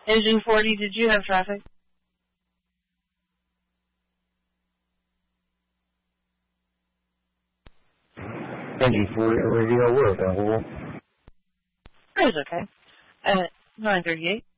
Engine 40, did you have traffic? Engine 40 radio work, hello. It's okay. 938.